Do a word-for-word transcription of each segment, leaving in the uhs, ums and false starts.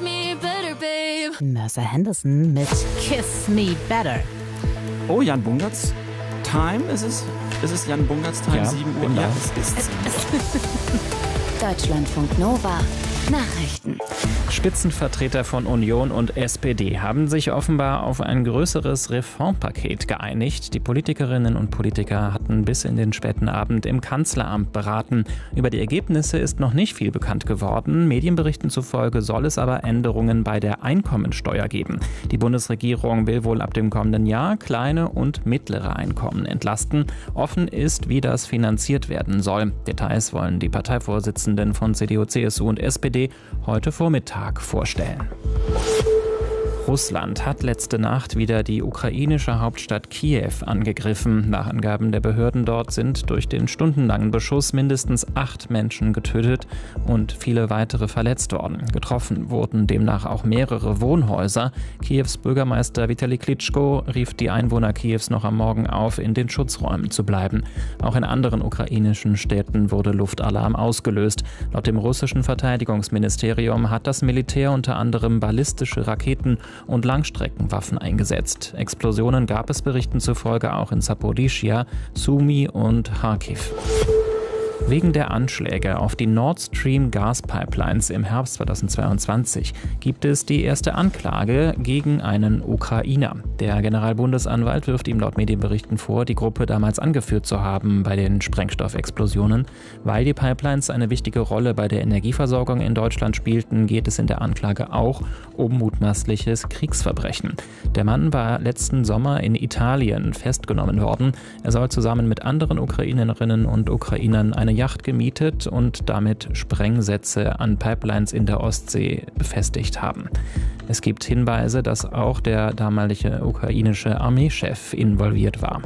me better, babe. Mercer Henderson mit Kiss Me Better. Oh, Jan Bungertz Time ist es? Ist es Jan Bungertz Time? Ja, sieben Uhr? genau. Ja, es ist. Deutschlandfunk Nova. Nachrichten. Spitzenvertreter von Union und S P D haben sich offenbar auf ein größeres Reformpaket geeinigt. Die Politikerinnen und Politiker hatten bis in den späten Abend im Kanzleramt beraten. Über die Ergebnisse ist noch nicht viel bekannt geworden. Medienberichten zufolge soll es aber Änderungen bei der Einkommensteuer geben. Die Bundesregierung will wohl ab dem kommenden Jahr kleine und mittlere Einkommen entlasten. Offen ist, wie das finanziert werden soll. Details wollen die Parteivorsitzenden von C D U, C S U und S P D heute Vormittag vorstellen. Russland hat letzte Nacht wieder die ukrainische Hauptstadt Kiew angegriffen. Nach Angaben der Behörden dort sind durch den stundenlangen Beschuss mindestens acht Menschen getötet und viele weitere verletzt worden. Getroffen wurden demnach auch mehrere Wohnhäuser. Kiews Bürgermeister Vitali Klitschko rief die Einwohner Kiews noch am Morgen auf, in den Schutzräumen zu bleiben. Auch in anderen ukrainischen Städten wurde Luftalarm ausgelöst. Laut dem russischen Verteidigungsministerium hat das Militär unter anderem ballistische Raketen und Langstreckenwaffen eingesetzt. Explosionen gab es Berichten zufolge auch in Saporischschja, Sumy und Kharkiv. Wegen der Anschläge auf die Nord Stream Gaspipelines im Herbst zweitausendzweiundzwanzig gibt es die erste Anklage gegen einen Ukrainer. Der Generalbundesanwalt wirft ihm laut Medienberichten vor, die Gruppe damals angeführt zu haben bei den Sprengstoffexplosionen. Weil die Pipelines eine wichtige Rolle bei der Energieversorgung in Deutschland spielten, geht es in der Anklage auch um mutmaßliches Kriegsverbrechen. Der Mann war letzten Sommer in Italien festgenommen worden. Er soll zusammen mit anderen Ukrainerinnen und Ukrainern eine Yacht gemietet und damit Sprengsätze an Pipelines in der Ostsee befestigt haben. Es gibt Hinweise, dass auch der damalige ukrainische Armeechef involviert war.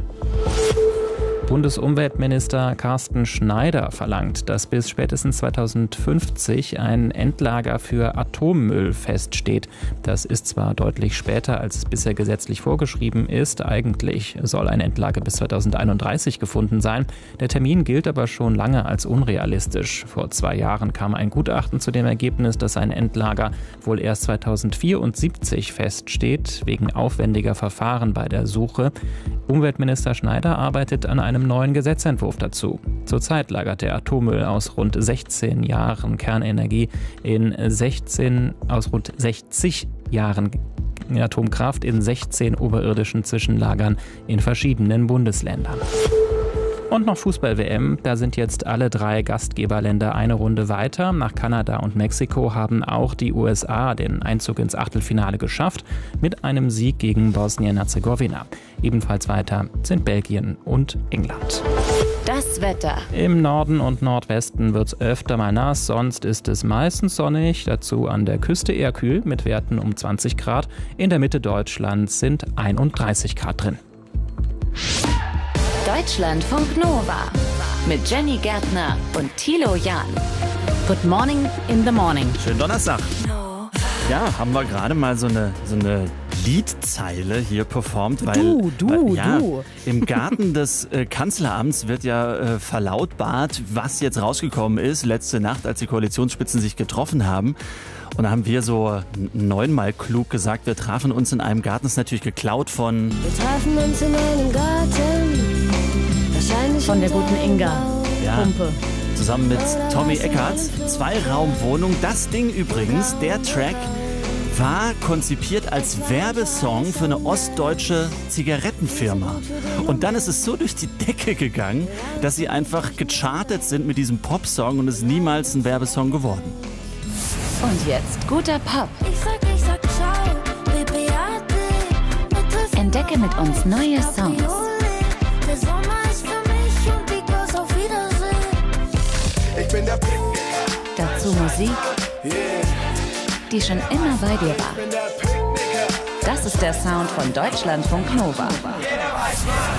Bundesumweltminister Carsten Schneider verlangt, dass bis spätestens zweitausendfünfzig ein Endlager für Atommüll feststeht. Das ist zwar deutlich später, als es bisher gesetzlich vorgeschrieben ist. Eigentlich soll ein Endlager bis zweitausendeinunddreißig gefunden sein. Der Termin gilt aber schon lange als unrealistisch. Vor zwei Jahren kam ein Gutachten zu dem Ergebnis, dass ein Endlager wohl erst zweitausendvierundsiebzig feststeht, wegen aufwendiger Verfahren bei der Suche. Umweltminister Schneider arbeitet an einem neuen Gesetzentwurf dazu. Zurzeit lagert der Atommüll aus rund sechzehn Jahren Kernenergie in sechzehn, aus rund sechzig Jahren Atomkraft in sechzehn oberirdischen Zwischenlagern in verschiedenen Bundesländern. Und noch Fußball-W M, da sind jetzt alle drei Gastgeberländer eine Runde weiter. Nach Kanada und Mexiko haben auch die U S A den Einzug ins Achtelfinale geschafft, mit einem Sieg gegen Bosnien-Herzegowina. Ebenfalls weiter sind Belgien und England. Das Wetter. Im Norden und Nordwesten wird es öfter mal nass, sonst ist es meistens sonnig. Dazu an der Küste eher kühl mit Werten um zwanzig Grad. In der Mitte Deutschlands sind einunddreißig Grad drin. Deutschlandfunk Nova mit Jenny Gärtner und Thilo Jahn. Good morning in the morning. Schönen Donnerstag. Ja, haben wir gerade mal so eine, so eine Liedzeile hier performt, weil, Du, du, weil ja, du. im Garten des äh, Kanzleramts wird ja äh, verlautbart, was jetzt rausgekommen ist letzte Nacht, als die Koalitionsspitzen sich getroffen haben. Und da haben wir so neunmal klug gesagt, wir trafen uns in einem Garten. Das ist natürlich geklaut von... Wir trafen uns in einem Garten. Wahrscheinlich Von der guten Inga. Ja, Pumpe. zusammen mit Tommy Eckert. Zweiraumwohnung. Das Ding übrigens, der Track, war konzipiert als Werbesong für eine ostdeutsche Zigarettenfirma. Und dann ist es so durch die Decke gegangen, dass sie einfach gechartet sind mit diesem Popsong und es ist niemals ein Werbesong geworden. Und jetzt guter Pop. Ich sag, ich sag, ciao, Beate. Entdecke mit uns neue Songs. Der Sommer ist für mich und die Girls auf Wiedersehen. Ich bin der Picknicker. Dazu Musik, die schon immer bei dir war. Das ist der Sound von Deutschlandfunk Nova.